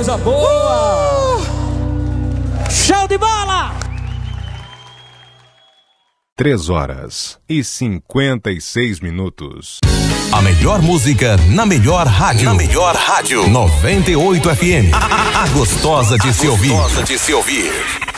coisa boa! Show de bola! 3h56. A melhor música na melhor rádio. Na melhor rádio. 98 FM. A gostosa de se ouvir.